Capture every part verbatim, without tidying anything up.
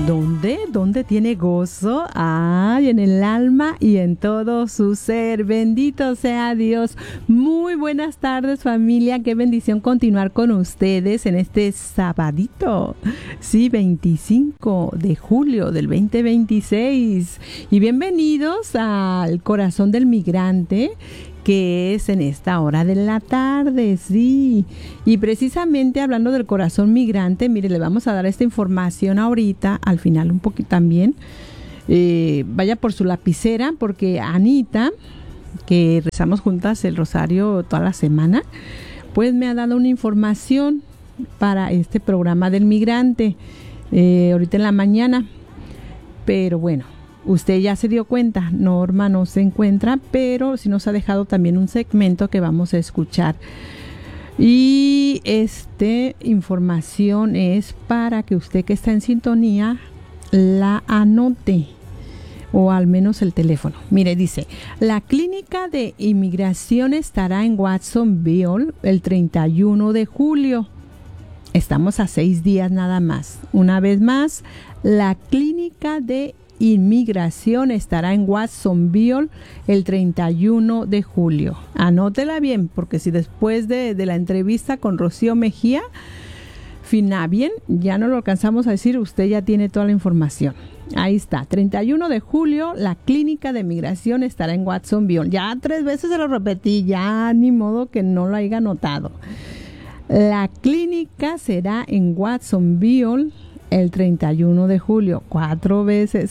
¿Dónde? ¿Dónde tiene gozo? ¡Ay! En el alma y en todo su ser. Bendito sea Dios. Muy buenas tardes, familia. Qué bendición continuar con ustedes en este sabadito. Sí, veinticinco de julio del veinte veintiséis. Y bienvenidos al Corazón del Migrante, que es en esta hora de la tarde, sí. Y precisamente hablando del corazón migrante, mire, le vamos a dar esta información ahorita, al final un poquito también. Eh, vaya por su lapicera, porque Anita, que rezamos juntas el rosario toda la semana, pues me ha dado una información para este programa del migrante, eh, ahorita en la mañana. Pero bueno, usted ya se dio cuenta, Norma no se encuentra, pero sí nos ha dejado también un segmento que vamos a escuchar. Y esta información es para que usted que está en sintonía la anote, o al menos el teléfono. Mire, dice, la clínica de inmigración estará en Watsonville el treinta y uno de julio. Estamos a seis días nada más. Una vez más, la clínica de inmigración estará en Watsonville el treinta y uno de julio. Anótela bien, porque si después de, de la entrevista con Rocío Mejía, fina bien, ya no lo alcanzamos a decir, usted ya tiene toda la información. Ahí está, treinta y uno de julio, la clínica de migración estará en Watsonville. Ya tres veces se lo repetí, ya ni modo que no lo haya notado. La clínica será en Watsonville el treinta y uno de julio, cuatro veces.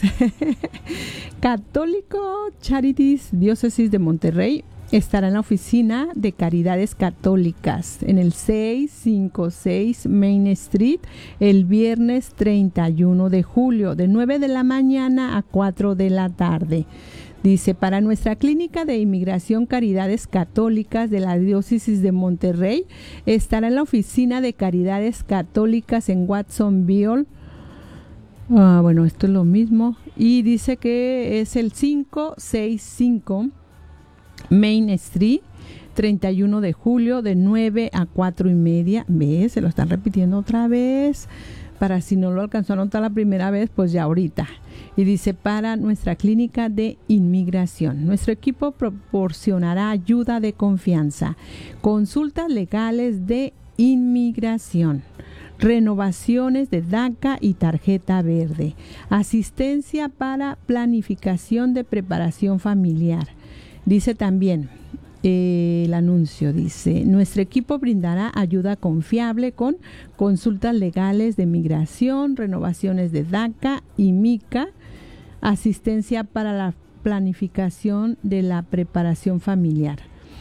Católico Charities Diócesis de Monterrey estará en la oficina de Caridades Católicas en el seiscientos cincuenta y seis Main Street el viernes treinta y uno de julio de nueve de la mañana a cuatro de la tarde. Dice, para nuestra clínica de inmigración Caridades Católicas de la Diócesis de Monterrey, estará en la oficina de Caridades Católicas en Watsonville. Ah, bueno, esto es lo mismo. Y dice que es el quinientos sesenta y cinco Main Street, treinta y uno de julio, de nueve a cuatro y media. ¿Ves? Se lo están repitiendo otra vez. Para si no lo alcanzó a notar la primera vez, pues ya ahorita. Y dice, para nuestra clínica de inmigración, nuestro equipo proporcionará ayuda de confianza, consultas legales de inmigración, renovaciones de DACA y tarjeta verde, asistencia para planificación de preparación familiar. Dice también, Eh, el anuncio dice, nuestro equipo brindará ayuda confiable con consultas legales de migración, renovaciones de DACA y MICA, asistencia para la planificación de la preparación familiar.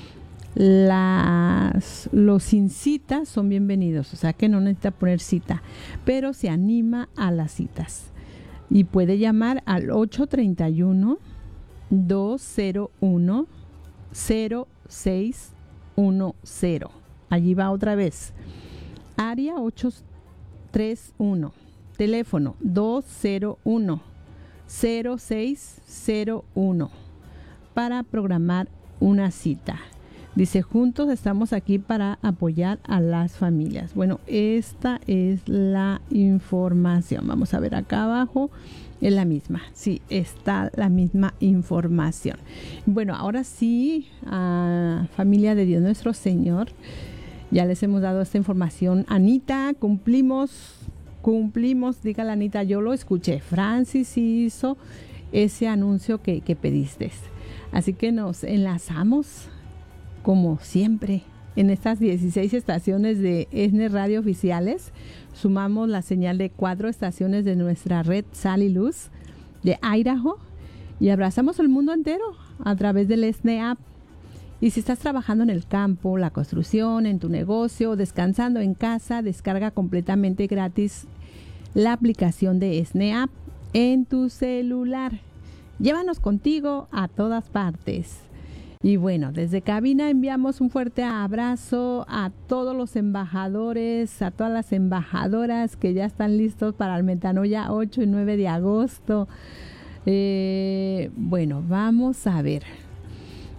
Las, los sin cita son bienvenidos, o sea que no necesita poner cita, pero se anima a las citas. Y puede llamar al ocho tres uno, dos cero uno, cero seis uno cero. Allí va otra vez. Área ocho tres uno. Teléfono dos cero uno, cero seis cero uno para programar una cita. Dice, juntos estamos aquí para apoyar a las familias. Bueno, esta es la información. Vamos a ver acá abajo. Es la misma, sí, está la misma información. Bueno, ahora sí, uh, familia de Dios nuestro Señor, ya les hemos dado esta información. Anita, cumplimos, cumplimos, dígale Anita, yo lo escuché. Francis hizo ese anuncio que, que pediste. Así que nos enlazamos, como siempre, en estas dieciséis estaciones de ESNE Radio oficiales. Sumamos la señal de cuatro estaciones de nuestra red Sal y Luz de Idaho y abrazamos el mundo entero a través del ESNE App. Y si estás trabajando en el campo, la construcción, en tu negocio, descansando en casa, descarga completamente gratis la aplicación de ESNE App en tu celular. Llévanos contigo a todas partes. Y bueno, desde cabina enviamos un fuerte abrazo a todos los embajadores, a todas las embajadoras que ya están listos para el Metanoia ocho y nueve de agosto. Eh, bueno, vamos a ver.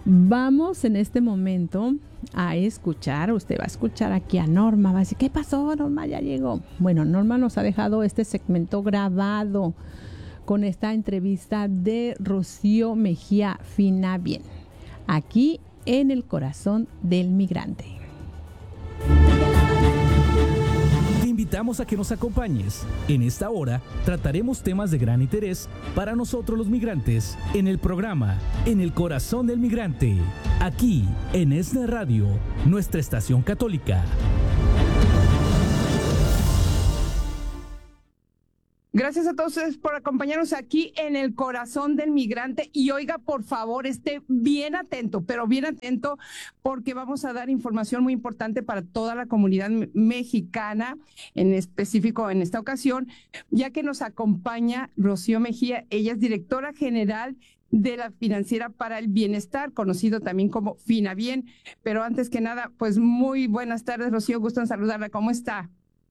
Vamos en este momento a escuchar, usted va a escuchar aquí a Norma, va a decir, ¿qué pasó? Norma ya llegó. Bueno, Norma nos ha dejado este segmento grabado con esta entrevista de Rocío Mejía Finabien, aquí en el corazón del migrante. Te invitamos a que nos acompañes. En esta hora trataremos temas de gran interés para nosotros los migrantes en el programa En el Corazón del Migrante, aquí en ESNE Radio, nuestra estación católica. Gracias a todos ustedes por acompañarnos aquí en el Corazón del Migrante. Y oiga, por favor, esté bien atento, pero bien atento, porque vamos a dar información muy importante para toda la comunidad mexicana, en específico en esta ocasión, ya que nos acompaña Rocío Mejía. Ella es directora general de la Financiera para el Bienestar, conocido también como Finabien. Pero antes que nada, pues muy buenas tardes, Rocío, gusto en saludarla. ¿Cómo está?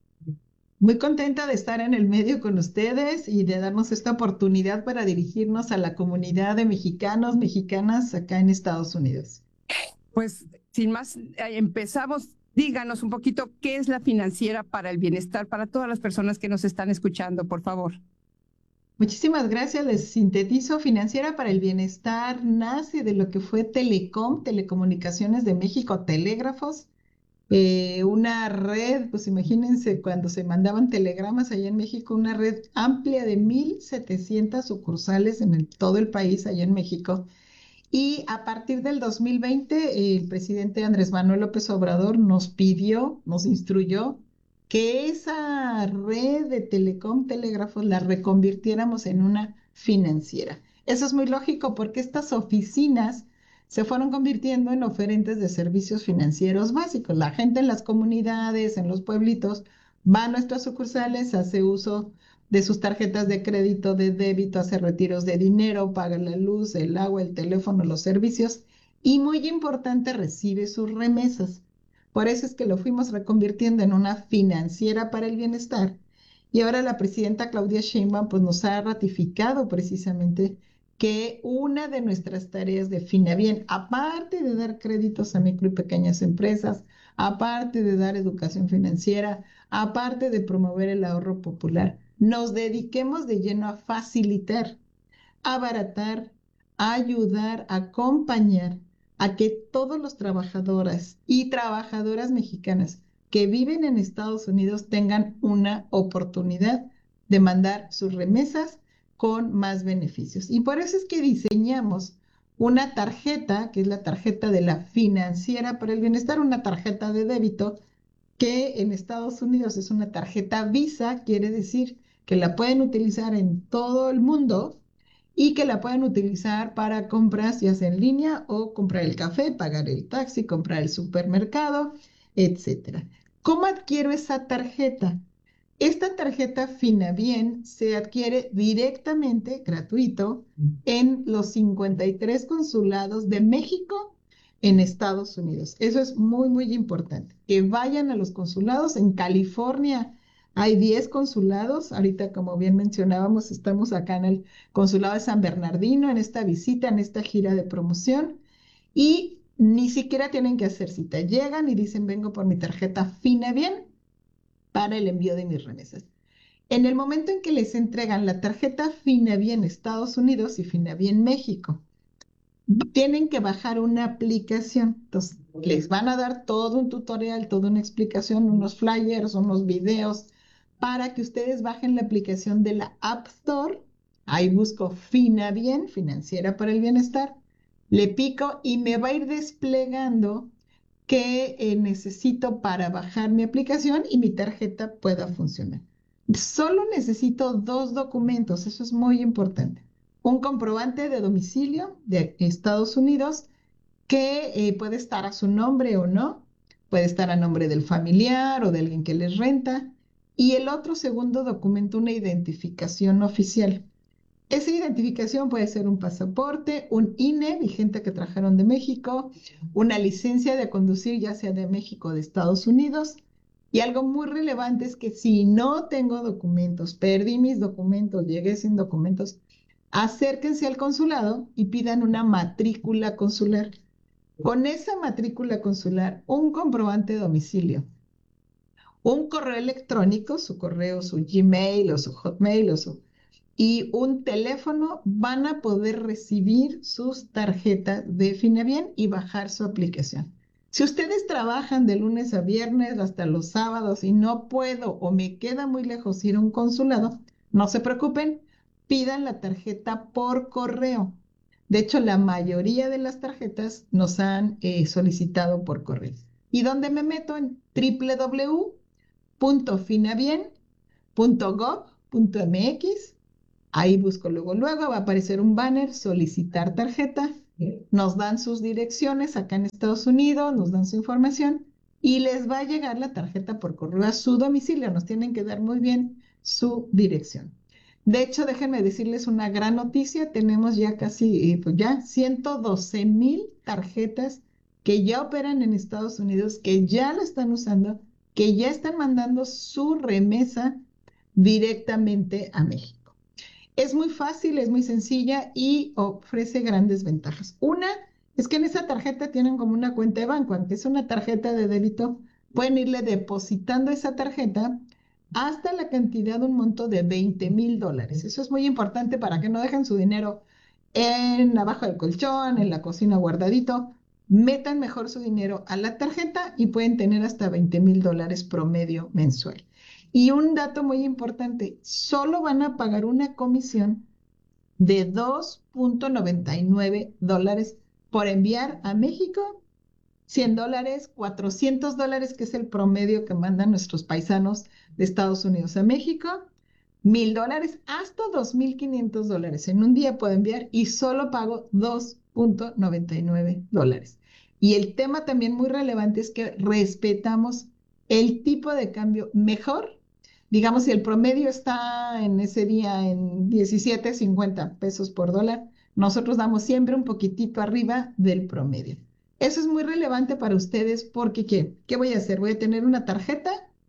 Muy contenta de estar en el medio con ustedes y de darnos esta oportunidad para dirigirnos a la comunidad de mexicanos, mexicanas acá en Estados Unidos. Pues sin más, empezamos. Díganos un poquito qué es la Financiera para el Bienestar para todas las personas que nos están escuchando, por favor. Muchísimas gracias. Les sintetizo. Financiera para el Bienestar nace de lo que fue Telecom, Telecomunicaciones de México, Telégrafos. Eh, una red, pues imagínense cuando se mandaban telegramas allá en México, una red amplia de mil setecientas sucursales en el, todo el país allá en México. Y a partir del dos mil veinte, el presidente Andrés Manuel López Obrador nos pidió, nos instruyó que esa red de telecom, telégrafos, la reconvirtiéramos en una financiera. Eso es muy lógico porque estas oficinas se fueron convirtiendo en oferentes de servicios financieros básicos. La gente en las comunidades, en los pueblitos, va a nuestras sucursales, hace uso de sus tarjetas de crédito, de débito, hace retiros de dinero, paga la luz, el agua, el teléfono, los servicios y, muy importante, recibe sus remesas. Por eso es que lo fuimos reconvirtiendo en una financiera para el bienestar. Y ahora la presidenta Claudia Sheinbaum pues, nos ha ratificado precisamente que una de nuestras tareas de Finabien, aparte de dar créditos a micro y pequeñas empresas, aparte de dar educación financiera, aparte de promover el ahorro popular, nos dediquemos de lleno a facilitar, abaratar, ayudar, acompañar a que todos los trabajadores y trabajadoras mexicanas que viven en Estados Unidos tengan una oportunidad de mandar sus remesas con más beneficios. Y por eso es que diseñamos una tarjeta, que es la tarjeta de la Financiera para el Bienestar, una tarjeta de débito que en Estados Unidos es una tarjeta Visa, quiere decir que la pueden utilizar en todo el mundo y que la pueden utilizar para compras ya sea en línea o comprar el café, pagar el taxi, comprar el supermercado, etcétera. ¿Cómo adquiero esa tarjeta? Esta tarjeta Finabien se adquiere directamente, gratuito, en los cincuenta y tres consulados de México en Estados Unidos. Eso es muy, muy importante. Que vayan a los consulados. En California hay diez consulados. Ahorita, como bien mencionábamos, estamos acá en el consulado de San Bernardino, en esta visita, en esta gira de promoción. Y ni siquiera tienen que hacer cita. Llegan y dicen, vengo por mi tarjeta Finabien para el envío de mis remesas. En el momento en que les entregan la tarjeta Finabien Estados Unidos y Finabien México, tienen que bajar una aplicación. Entonces, les van a dar todo un tutorial, toda una explicación, unos flyers, unos videos, para que ustedes bajen la aplicación de la App Store. Ahí busco Finabien, Financiera para el Bienestar, le pico y me va a ir desplegando que eh, necesito para bajar mi aplicación y mi tarjeta pueda funcionar. Solo necesito dos documentos, eso es muy importante. Un comprobante de domicilio de Estados Unidos que eh, puede estar a su nombre o no, puede estar a nombre del familiar o de alguien que les renta. Y el otro segundo documento, una identificación oficial. Esa identificación puede ser un pasaporte, un I N E vigente que trajeron de México, una licencia de conducir ya sea de México o de Estados Unidos. Y algo muy relevante es que si no tengo documentos, perdí mis documentos, llegué sin documentos, acérquense al consulado y pidan una matrícula consular. Con esa matrícula consular, un comprobante de domicilio, un correo electrónico, su correo, su Gmail o su Hotmail o su, y un teléfono, van a poder recibir sus tarjetas de Finabien y bajar su aplicación. Si ustedes trabajan de lunes a viernes hasta los sábados y no puedo o me queda muy lejos ir a un consulado, no se preocupen, pidan la tarjeta por correo. De hecho, la mayoría de las tarjetas nos han eh, solicitado por correo. ¿Y dónde me meto? En w w w punto finabien punto gov punto m x. Ahí busco luego, luego va a aparecer un banner, solicitar tarjeta. Nos dan sus direcciones acá en Estados Unidos, nos dan su información y les va a llegar la tarjeta por correo a su domicilio. Nos tienen que dar muy bien su dirección. De hecho, déjenme decirles una gran noticia. Tenemos ya casi, pues ya ciento doce mil tarjetas que ya operan en Estados Unidos, que ya la están usando, que ya están mandando su remesa directamente a México. Es muy fácil, es muy sencilla y ofrece grandes ventajas. Una es que en esa tarjeta tienen como una cuenta de banco, aunque es una tarjeta de débito, pueden irle depositando esa tarjeta hasta la cantidad de un monto de veinte mil dólares. Eso es muy importante para que no dejen su dinero en abajo del colchón, en la cocina guardadito. Metan mejor su dinero a la tarjeta y pueden tener hasta veinte mil dólares promedio mensual. Y un dato muy importante, solo van a pagar una comisión de dos punto noventa y nueve dólares por enviar a México cien dólares, cuatrocientos dólares, que es el promedio que mandan nuestros paisanos de Estados Unidos a México, mil dólares, hasta dos mil quinientos dólares. En un día puedo enviar y solo pago dos punto noventa y nueve dólares. Y el tema también muy relevante es que respetamos el tipo de cambio mejor. Digamos, si el promedio está en ese día en diecisiete cincuenta pesos por dólar, nosotros damos siempre un poquitito arriba del promedio. Eso es muy relevante para ustedes porque, ¿qué? ¿Qué voy a hacer? Voy a tener una tarjeta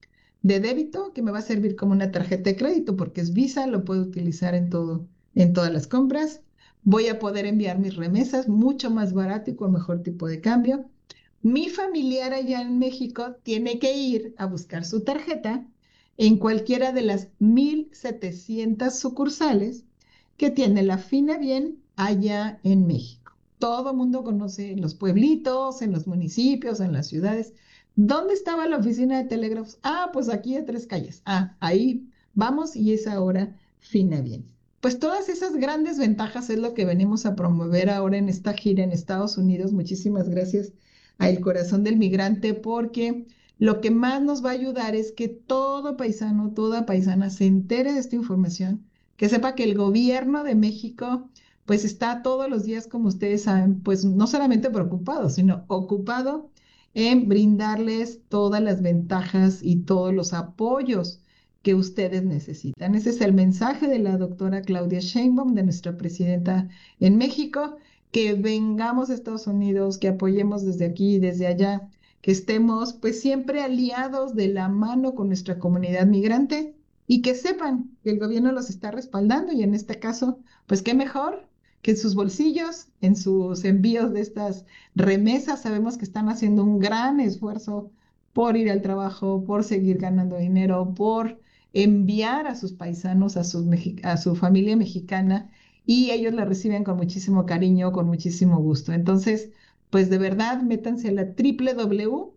de débito que me va a servir como una tarjeta de crédito porque es Visa, lo puedo utilizar en todo, en todas las compras. Voy a poder enviar mis remesas mucho más barato y con mejor tipo de cambio. Mi familiar allá en México tiene que ir a buscar su tarjeta en cualquiera de las mil setecientas sucursales que tiene la Finabien allá en México. Todo el mundo conoce en los pueblitos, en los municipios, en las ciudades. ¿Dónde estaba la oficina de telégrafos? Ah, pues aquí a tres calles. Ah, ahí vamos y es ahora Finabien. Pues todas esas grandes ventajas es lo que venimos a promover ahora en esta gira en Estados Unidos. Muchísimas gracias a El Corazón del Migrante, porque lo que más nos va a ayudar es que todo paisano, toda paisana se entere de esta información, que sepa que el gobierno de México pues está todos los días, como ustedes saben, pues no solamente preocupado, sino ocupado en brindarles todas las ventajas y todos los apoyos que ustedes necesitan. Ese es el mensaje de la doctora Claudia Sheinbaum, de nuestra presidenta en México, que vengamos a Estados Unidos, que apoyemos desde aquí y desde allá, que estemos pues siempre aliados de la mano con nuestra comunidad migrante y que sepan que el gobierno los está respaldando y en este caso, pues qué mejor que en sus bolsillos, en sus envíos de estas remesas. Sabemos que están haciendo un gran esfuerzo por ir al trabajo, por seguir ganando dinero, por enviar a sus paisanos, a, sus a su familia mexicana, y ellos la reciben con muchísimo cariño, con muchísimo gusto. Entonces, pues de verdad, métanse a la w w w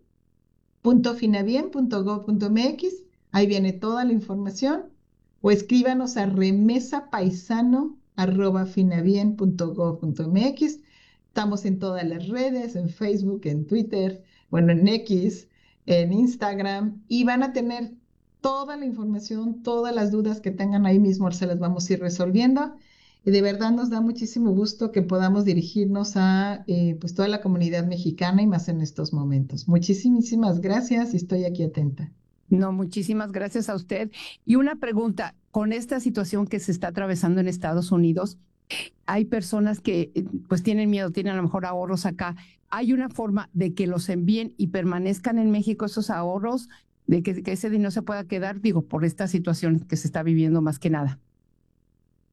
punto finabien punto gov punto m x, ahí viene toda la información, o escríbanos a remesapaisano arroba finabien punto gov punto m x. Estamos en todas las redes, en Facebook, en Twitter, bueno, en X, en Instagram, y van a tener toda la información, todas las dudas que tengan ahí mismo, se las vamos a ir resolviendo. Y de verdad nos da muchísimo gusto que podamos dirigirnos a eh, pues toda la comunidad mexicana y más en estos momentos. Muchísimas gracias y estoy aquí atenta. No, muchísimas gracias a usted. Y una pregunta, con esta situación que se está atravesando en Estados Unidos, hay personas que pues tienen miedo, tienen a lo mejor ahorros acá. ¿Hay una forma de que los envíen y permanezcan en México esos ahorros, de que, que ese dinero se pueda quedar, digo, por esta situación que se está viviendo más que nada?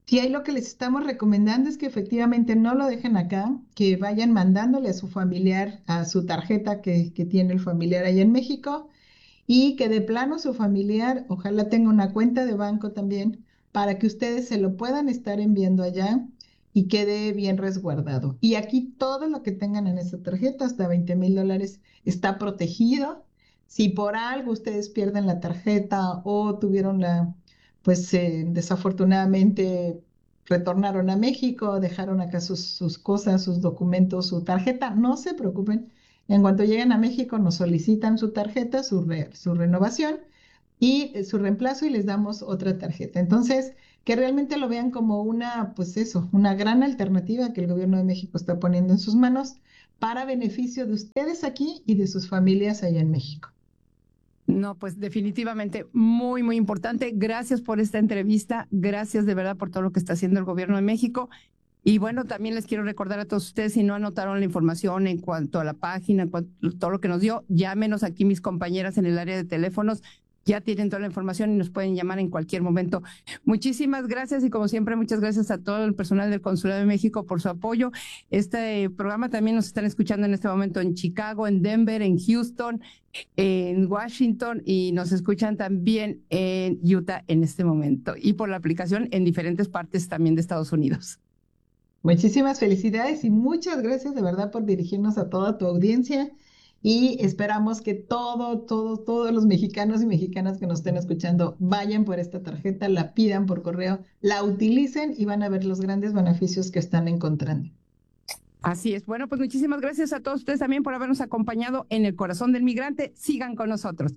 Sí, ahí lo que les estamos recomendando es que efectivamente no lo dejen acá, que vayan mandándole a su familiar, a su tarjeta que, que tiene el familiar allá en México, y que de plano su familiar ojalá tenga una cuenta de banco también para que ustedes se lo puedan estar enviando allá y quede bien resguardado. Y aquí todo lo que tengan en esa tarjeta, hasta veinte mil dólares, está protegido. Si por algo ustedes pierden la tarjeta o tuvieron la, pues eh, desafortunadamente retornaron a México, dejaron acá sus, sus cosas, sus documentos, su tarjeta, no se preocupen. En cuanto lleguen a México nos solicitan su tarjeta, su, re- su renovación y eh, su reemplazo y les damos otra tarjeta. Entonces, que realmente lo vean como una, pues eso, una gran alternativa que el gobierno de México está poniendo en sus manos para beneficio de ustedes aquí y de sus familias allá en México. No, pues definitivamente muy, muy importante. Gracias por esta entrevista. Gracias de verdad por todo lo que está haciendo el gobierno de México. Y bueno, también les quiero recordar a todos ustedes, si no anotaron la información en cuanto a la página, en cuanto a todo lo que nos dio, llámenos aquí mis compañeras en el área de teléfonos. Ya tienen toda la información y nos pueden llamar en cualquier momento. Muchísimas gracias y como siempre, muchas gracias a todo el personal del Consulado de México por su apoyo. Este programa también nos están escuchando en este momento en Chicago, en Denver, en Houston, en Washington y nos escuchan también en Utah en este momento y por la aplicación en diferentes partes también de Estados Unidos. Muchísimas felicidades y muchas gracias de verdad por dirigirnos a toda tu audiencia. Y esperamos que todo, todo, todos los mexicanos y mexicanas que nos estén escuchando vayan por esta tarjeta, la pidan por correo, la utilicen y van a ver los grandes beneficios que están encontrando. Así es. Bueno, pues muchísimas gracias a todos ustedes también por habernos acompañado en El Corazón del Migrante. Sigan con nosotros.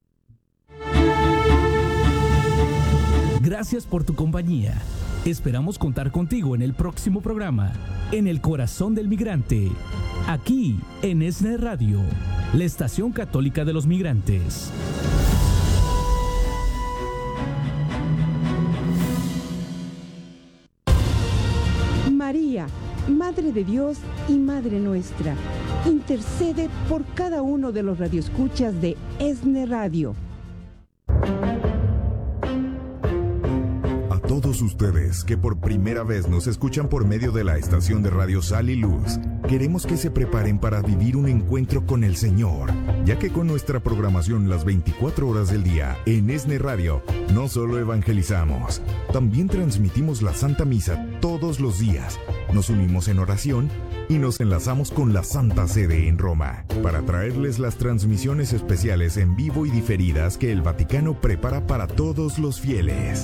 Gracias por tu compañía. Esperamos contar contigo en el próximo programa, en El Corazón del Migrante, aquí en ESNE Radio, la estación católica de los migrantes. María, Madre de Dios y Madre nuestra, intercede por cada uno de los radioescuchas de ESNE Radio. Todos ustedes que por primera vez nos escuchan por medio de la estación de radio Sal y Luz, queremos que se preparen para vivir un encuentro con el Señor, ya que con nuestra programación las veinticuatro horas del día en ESNE Radio, no solo evangelizamos, también transmitimos la Santa Misa todos los días, nos unimos en oración y nos enlazamos con la Santa Sede en Roma, para traerles las transmisiones especiales en vivo y diferidas que el Vaticano prepara para todos los fieles.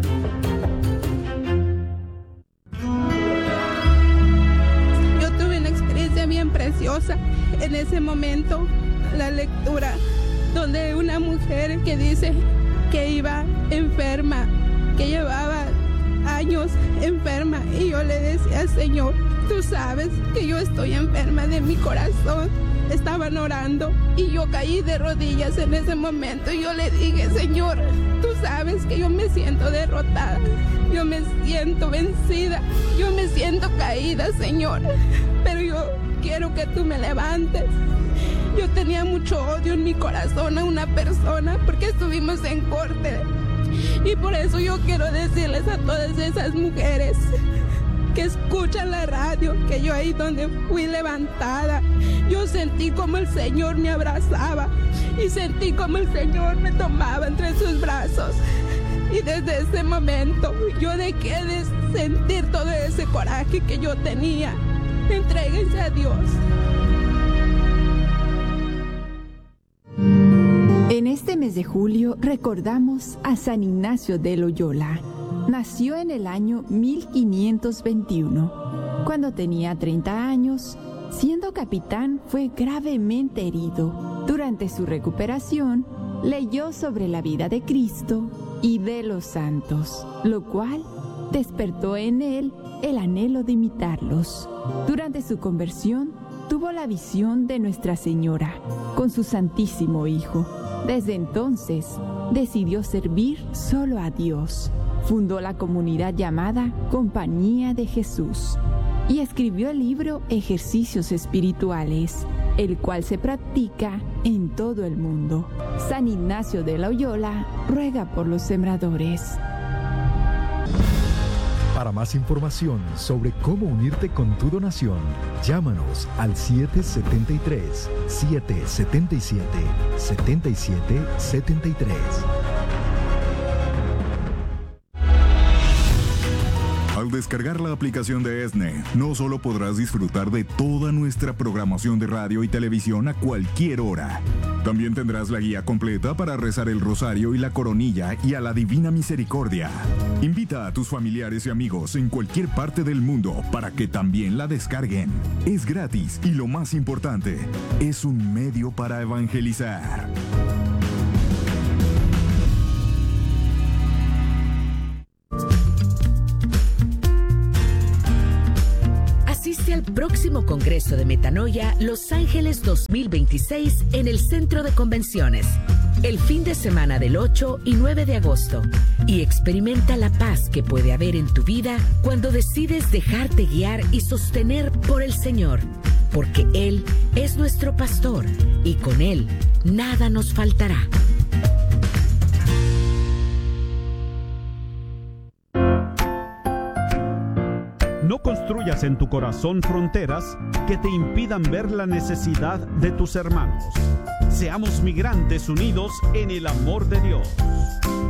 Preciosa en ese momento, la lectura donde una mujer que dice que iba enferma, que llevaba años enferma, y yo le decía: Señor, tú sabes que yo estoy enferma de mi corazón. Estaban orando y yo caí de rodillas en ese momento y yo le dije: Señor, tú sabes que yo me siento derrotada, yo me siento vencida, yo me siento caída, Señor, pero yo quiero que tú me levantes. Yo tenía mucho odio en mi corazón a una persona porque estuvimos en corte, y por eso yo quiero decirles a todas esas mujeres que escuchan la radio, que yo ahí donde fui levantada, yo sentí como el Señor me abrazaba y sentí como el Señor me tomaba entre sus brazos, y desde ese momento yo dejé de sentir todo ese coraje que yo tenía. Entréguense a Dios. En este mes de julio recordamos a San Ignacio de Loyola. Nació en el año mil quinientos veintiuno. Cuando tenía treinta años, siendo capitán, fue gravemente herido. Durante su recuperación, leyó sobre la vida de Cristo y de los santos, lo cual despertó en él el anhelo de imitarlos. Durante su conversión, tuvo la visión de Nuestra Señora con su Santísimo Hijo. Desde entonces, decidió servir solo a Dios. Fundó la comunidad llamada Compañía de Jesús y escribió el libro Ejercicios Espirituales, el cual se practica en todo el mundo. San Ignacio de Loyola ruega por los sembradores. Para más información sobre cómo unirte con tu donación, llámanos al siete siete tres, siete siete siete, siete siete siete tres. Al descargar la aplicación de ESNE, no solo podrás disfrutar de toda nuestra programación de radio y televisión a cualquier hora. También tendrás la guía completa para rezar el rosario y la coronilla y a la Divina Misericordia. Invita a tus familiares y amigos en cualquier parte del mundo para que también la descarguen. Es gratis y lo más importante, es un medio para evangelizar. Asiste al próximo Congreso de Metanoia Los Ángeles dos mil veintiséis en el Centro de Convenciones, el fin de semana del ocho y nueve de agosto, y experimenta la paz que puede haber en tu vida cuando decides dejarte guiar y sostener por el Señor, porque Él es nuestro pastor y con Él nada nos faltará. No construyas en tu corazón fronteras que te impidan ver la necesidad de tus hermanos. Seamos migrantes unidos en el amor de Dios.